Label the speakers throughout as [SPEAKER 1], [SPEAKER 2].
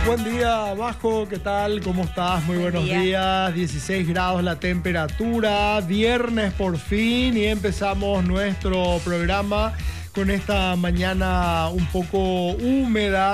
[SPEAKER 1] Buen día, Bajo, ¿qué tal? ¿Cómo estás? Muy buenos días. 16 grados la temperatura, viernes por fin y empezamos nuestro programa con esta mañana un poco húmeda,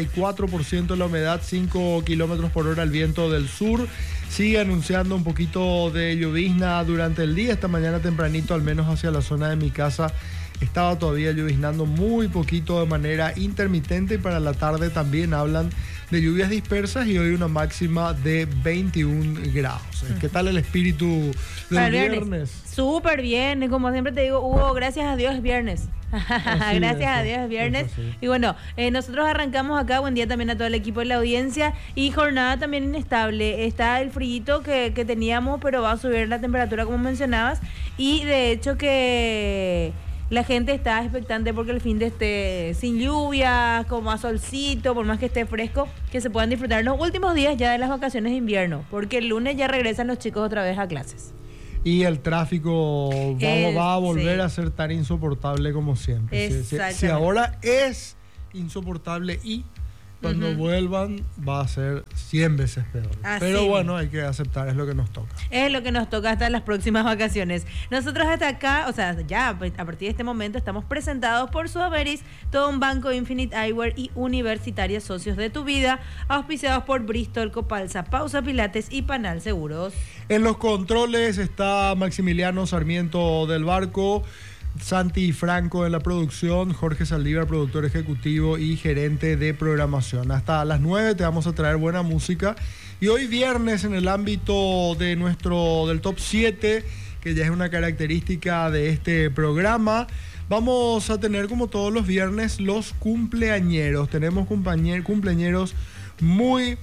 [SPEAKER 1] 94% la humedad, 5 kilómetros por hora el viento del sur. Sigue anunciando un poquito de llovizna durante el día. Esta mañana tempranito, al menos hacia la zona de mi casa, estaba todavía lloviznando muy poquito de manera intermitente y para la tarde también hablan de lluvias dispersas y hoy una máxima de 21 grados. ¿Qué tal el espíritu del viernes?
[SPEAKER 2] Súper bien, como siempre te digo, Hugo, gracias a Dios es viernes. Gracias a Dios es viernes. Y bueno, nosotros arrancamos acá, buen día también a todo el equipo de la audiencia y jornada también inestable. Está el frío que teníamos, pero va a subir la temperatura como mencionabas y de hecho que la gente está expectante porque el fin de esté sin lluvia, con más solcito, por más que esté fresco, que se puedan disfrutar los últimos días ya de las vacaciones de invierno, porque el lunes ya regresan los chicos otra vez a clases.
[SPEAKER 1] Y el tráfico va a volver a ser tan insoportable como siempre. Si ahora es insoportable y cuando vuelvan va a ser 100 veces peor. Pero bueno, hay que aceptar, es lo que nos toca. Es lo que nos toca
[SPEAKER 2] hasta las próximas vacaciones. Nosotros hasta acá, o sea, ya a partir de este momento estamos presentados por Suaveris, todo un banco, Infinite Eyewear y Universitaria Socios de tu Vida, auspiciados por Bristol, Copalsa, Pausa Pilates y Panal Seguros.
[SPEAKER 1] En los controles está Maximiliano Sarmiento del Barco, Santi Franco en la producción, Jorge Saldívar, productor ejecutivo y gerente de programación. Hasta las 9 te vamos a traer buena música. Y hoy viernes, en el ámbito de del top 7, que ya es una característica de este programa, vamos a tener, como todos los viernes, los cumpleañeros. Tenemos cumpleañeros muy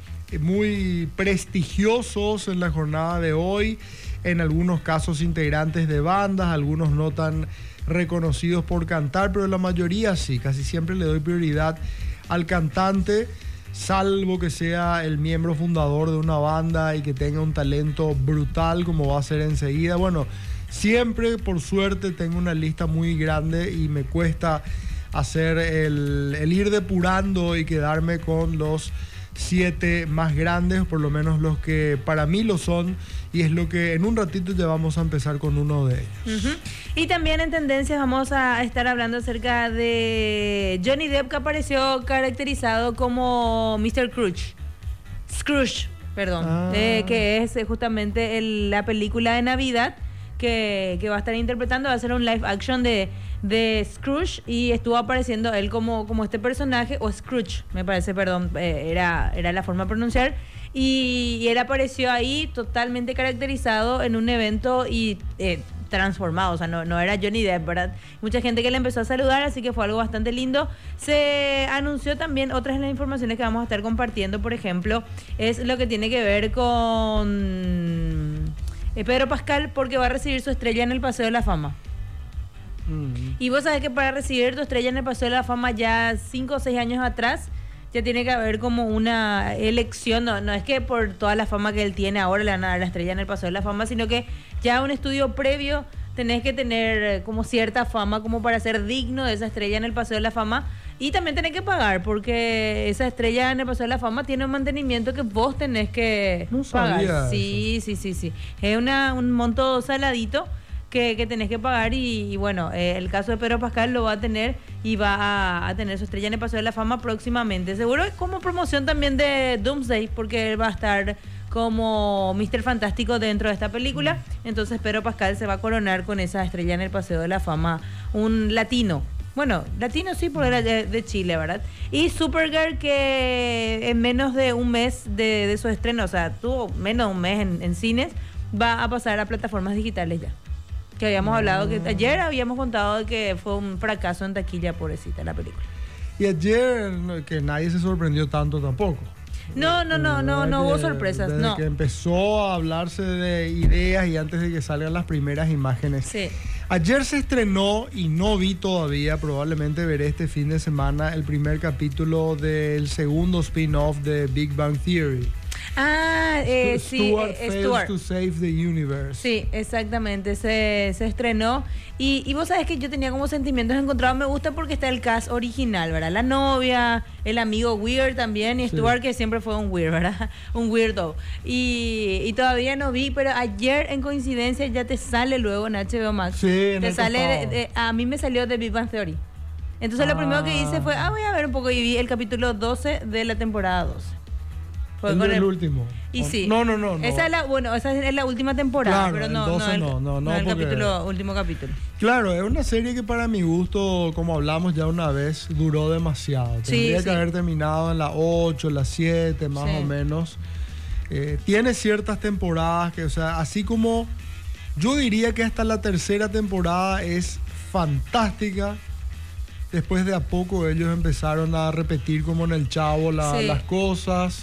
[SPEAKER 1] prestigiosos en la jornada de hoy. En algunos casos integrantes de bandas, algunos no tan reconocidos por cantar, pero la mayoría sí. Casi siempre le doy prioridad al cantante, salvo que sea el miembro fundador de una banda y que tenga un talento brutal, como va a ser enseguida. Bueno, siempre, por suerte, tengo una lista muy grande y me cuesta hacer el ir depurando y quedarme con los 7 más grandes, por lo menos los que para mí lo son, y es lo que en un ratito ya vamos a empezar con uno de ellos.
[SPEAKER 2] Y también en tendencias vamos a estar hablando acerca de Johnny Depp, que apareció caracterizado como Mr. Scrooge, que es justamente la película de Navidad que va a estar interpretando. Va a ser un live action de Scrooge y estuvo apareciendo él como este personaje, o Scrooge, me parece, era la forma de pronunciar, y él apareció ahí totalmente caracterizado en un evento y transformado, o sea, no era Johnny Depp, ¿verdad? Mucha gente que le empezó a saludar, así que fue algo bastante lindo. Se anunció también otras de las informaciones que vamos a estar compartiendo, por ejemplo, es lo que tiene que ver con Pedro Pascal, porque va a recibir su estrella en el Paseo de la Fama. Y vos sabés que para recibir tu estrella en el Paseo de la Fama ya 5 o 6 años atrás ya tiene que haber como una elección, no es que por toda la fama que él tiene ahora le van a dar la estrella en el Paseo de la Fama, sino que ya un estudio previo tenés que tener como cierta fama como para ser digno de esa estrella en el Paseo de la Fama, y también tenés que pagar porque esa estrella en el Paseo de la Fama tiene un mantenimiento que vos tenés que pagar. Sí. Es un monto saladito que tenés que pagar y bueno, el caso de Pedro Pascal lo va a tener y va a tener su estrella en el Paseo de la Fama próximamente. Seguro como promoción también de Doomsday, porque él va a estar como Mr. Fantástico dentro de esta película. Entonces Pedro Pascal se va a coronar con esa estrella en el Paseo de la Fama, un latino. Bueno, latino sí, porque era de Chile, ¿verdad? Y Supergirl, que en menos de un mes de su estreno, o sea, tuvo menos de un mes en cines, va a pasar a plataformas digitales ya. Que habíamos hablado, que ayer habíamos contado de que fue un fracaso en taquilla, pobrecita, la película.
[SPEAKER 1] Y ayer que nadie se sorprendió tanto tampoco.
[SPEAKER 2] No hubo sorpresas,
[SPEAKER 1] desde que empezó a hablarse de ideas y antes de que salgan las primeras imágenes.
[SPEAKER 2] Sí.
[SPEAKER 1] Ayer se estrenó y no vi todavía, probablemente veré este fin de semana el primer capítulo del segundo spin-off de Big Bang Theory. Stuart Fails to Save the Universe.
[SPEAKER 2] Sí, exactamente, se estrenó. Y vos sabés que yo tenía como sentimientos encontrados. Me gusta porque está el cast original, ¿verdad? La novia, el amigo Weird también, y Stuart, que siempre fue un weird, ¿verdad? Un weirdo. Y todavía no vi, pero ayer en coincidencia ya te sale luego en HBO Max.
[SPEAKER 1] Sí, en
[SPEAKER 2] te
[SPEAKER 1] el
[SPEAKER 2] sale a mí me salió de Big Bang Theory. Entonces lo primero que hice fue, voy a ver un poco, y vi el capítulo 12 de la temporada 12.
[SPEAKER 1] El último.
[SPEAKER 2] Y sí.
[SPEAKER 1] No.
[SPEAKER 2] Esa es la última temporada,
[SPEAKER 1] claro,
[SPEAKER 2] pero el último capítulo.
[SPEAKER 1] Claro, es una serie que para mi gusto, como hablamos ya una vez, duró demasiado. Tendría que haber terminado en la 8, la 7, más o menos. Tiene ciertas temporadas que, o sea, así como yo diría que hasta la tercera temporada es fantástica. Después de a poco ellos empezaron a repetir como en El Chavo las cosas.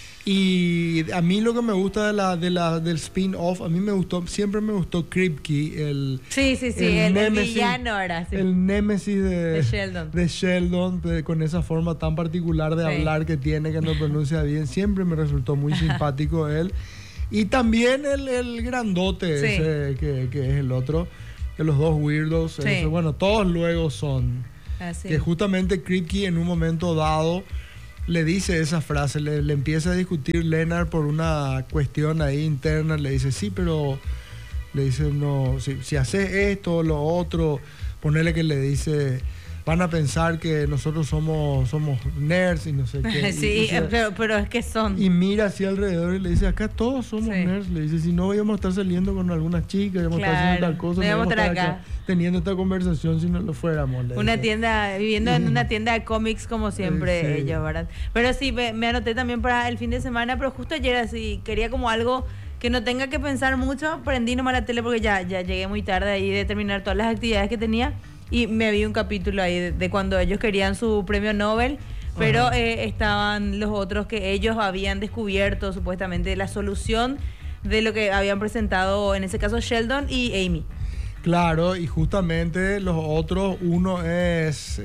[SPEAKER 1] Y a mí lo que me gusta del spin-off, a mí siempre me gustó Kripke, el
[SPEAKER 2] villano ahora. Sí.
[SPEAKER 1] El némesis de
[SPEAKER 2] Sheldon,
[SPEAKER 1] con esa forma tan particular de hablar que tiene, que no pronuncia bien. Siempre me resultó muy simpático él. Y también el grandote ese, que es el otro, que los dos weirdos, todos luego son.
[SPEAKER 2] Así.
[SPEAKER 1] Que justamente Kripke en un momento dado le dice esa frase, le empieza a discutir Leonard por una cuestión ahí interna, le dice, sí, pero le dice, no, si haces esto o lo otro, ponele que le dice, van a pensar que nosotros somos nerds y no sé qué.
[SPEAKER 2] Sí, pero es que son.
[SPEAKER 1] Y mira hacia alrededor y le dice, acá todos somos nerds. Le dice, si no íbamos a estar saliendo con algunas chicas, íbamos a estar haciendo tal cosa, no íbamos a estar acá teniendo esta conversación si no lo fuéramos.
[SPEAKER 2] Viviendo en una tienda de cómics como siempre ellos, ¿verdad? Pero sí, me anoté también para el fin de semana, pero justo ayer así, quería como algo que no tenga que pensar mucho, prendí nomás la tele porque ya llegué muy tarde ahí de terminar todas las actividades que tenía. Y me vi un capítulo ahí de cuando ellos querían su premio Nobel, pero estaban los otros que ellos habían descubierto supuestamente la solución de lo que habían presentado, en ese caso Sheldon y Amy.
[SPEAKER 1] Claro, y justamente los otros, uno es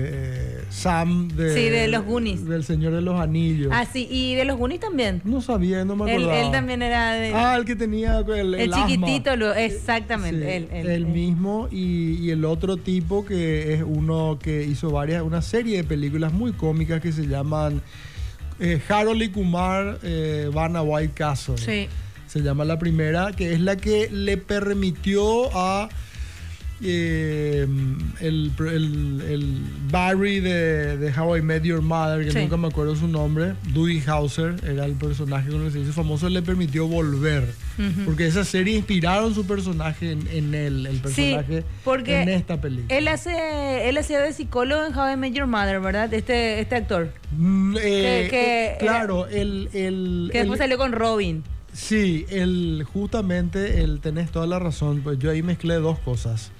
[SPEAKER 1] Sam
[SPEAKER 2] de los Goonies.
[SPEAKER 1] Del Señor de los Anillos.
[SPEAKER 2] Ah, sí, y de los Goonies también.
[SPEAKER 1] No sabía, no me acordaba.
[SPEAKER 2] Él también era de...
[SPEAKER 1] el que tenía el
[SPEAKER 2] chiquitito, exactamente.
[SPEAKER 1] Sí, él mismo, y el otro tipo que es uno que hizo una serie de películas muy cómicas que se llaman Harold y Kumar van a White Castle.
[SPEAKER 2] Sí.
[SPEAKER 1] Se llama la primera, que es la que le permitió a el Barry de How I Met Your Mother, que nunca me acuerdo su nombre, Dewey Hauser, era el personaje con el que se hizo famoso, le permitió volver. Porque esa serie inspiraron su personaje en él, el personaje en esta película.
[SPEAKER 2] Él hacía de psicólogo en How I Met Your Mother, ¿verdad? Este actor.
[SPEAKER 1] Claro,
[SPEAKER 2] que después salió con Robin.
[SPEAKER 1] Sí, justamente tenés toda la razón, pues yo ahí mezclé dos cosas.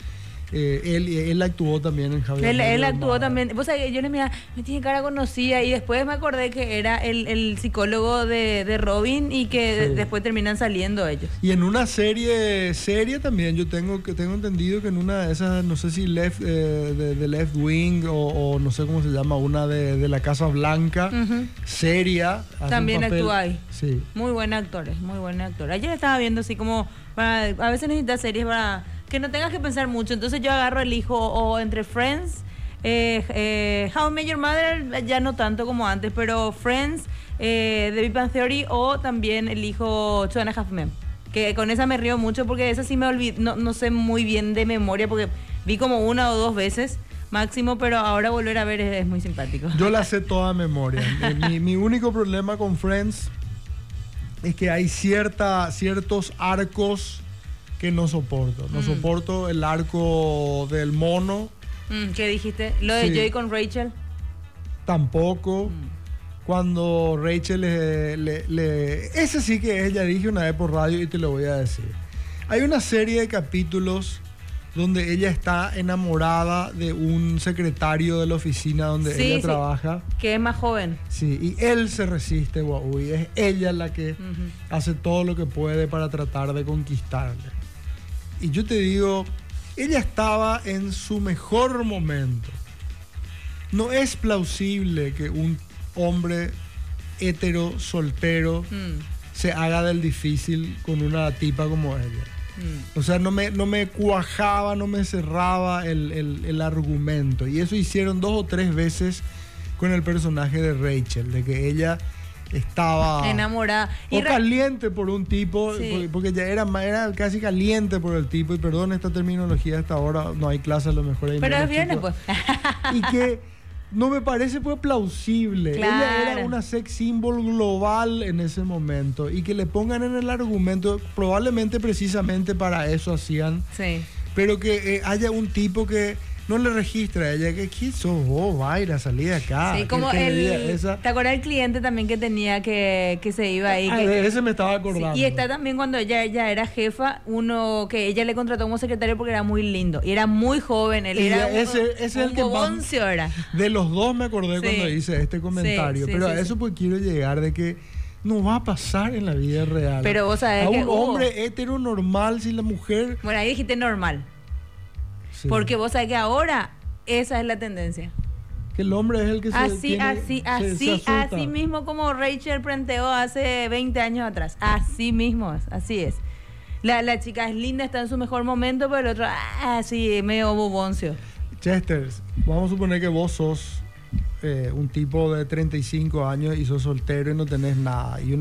[SPEAKER 1] Él actuó también en Javier.
[SPEAKER 2] Él actuó también. Vos sabés, yo le miraba, me tiene cara conocida, y después me acordé que era el psicólogo de Robin, y que después terminan saliendo ellos.
[SPEAKER 1] Y en una serie también, yo tengo entendido que en una de esas, no sé si de Left Wing o no sé cómo se llama, una de la Casa Blanca, seria.
[SPEAKER 2] También actúa ahí.
[SPEAKER 1] Sí.
[SPEAKER 2] Muy buen actor. Ayer estaba viendo así como, a veces necesitas series para que no tengas que pensar mucho. Entonces yo agarro, elijo o entre Friends, How I Met Your Mother, ya no tanto como antes, pero Friends, The Big Bang Theory, o también elijo Two and a Half Men. Que con esa me río mucho porque esa sí me olvido, no sé muy bien de memoria porque vi como una o dos veces máximo, pero ahora volver a ver es muy simpático.
[SPEAKER 1] Yo la sé toda memoria. mi único problema con Friends es que hay ciertos arcos que no soporto. No soporto el arco del mono.
[SPEAKER 2] ¿Qué dijiste? ¿Lo de Joey con Rachel?
[SPEAKER 1] Tampoco. Cuando Rachel ese sí que es, ya dije una vez por radio y te lo voy a decir. Hay una serie de capítulos donde ella está enamorada de un secretario de la oficina donde ella trabaja.
[SPEAKER 2] Que es más joven.
[SPEAKER 1] Sí, y él se resiste, y es ella la que hace todo lo que puede para tratar de conquistarle. Y yo te digo, ella estaba en su mejor momento. No es plausible que un hombre hétero soltero se haga del difícil con una tipa como ella. O sea, no me cuajaba, no me cerraba el argumento. Y eso hicieron 2 o 3 veces con el personaje de Rachel, de que ella estaba
[SPEAKER 2] enamorada
[SPEAKER 1] o caliente por un tipo, sí, porque ya era casi caliente por el tipo, y perdón esta terminología, hasta ahora no hay clase, a lo mejor hay,
[SPEAKER 2] pero es viernes pues.
[SPEAKER 1] Y que no me parece pues plausible.
[SPEAKER 2] Claro.
[SPEAKER 1] Ella era una sex symbol global en ese momento, y que le pongan en el argumento, probablemente precisamente para eso hacían,
[SPEAKER 2] sí,
[SPEAKER 1] pero que haya un tipo que no le registra a ella, que ¿quién sos vos? Vaira, salí de acá.
[SPEAKER 2] Sí, como ¿te acuerdas el cliente también que tenía que se iba ahí?
[SPEAKER 1] De ese me estaba acordando.
[SPEAKER 2] Sí, y está también cuando ella era jefa, uno que ella le contrató como secretario porque era muy lindo y era muy joven. Él era
[SPEAKER 1] ese es el que más,
[SPEAKER 2] era.
[SPEAKER 1] De los dos me acordé cuando hice este comentario, pero a eso pues quiero llegar, de que no va a pasar en la vida real.
[SPEAKER 2] Pero vos sabés
[SPEAKER 1] a un hombre hetero normal, si la mujer...
[SPEAKER 2] Bueno, ahí dijiste normal. Sí. Porque vos sabés que ahora esa es la tendencia.
[SPEAKER 1] Que el hombre es el que se
[SPEAKER 2] así mismo como Rachel planteó hace 20 años atrás. Así mismo es, así es. La chica es linda, está en su mejor momento, pero el otro, sí, medio boboncio.
[SPEAKER 1] Chester, vamos a suponer que vos sos un tipo de 35 años y sos soltero y no tenés nada. Y una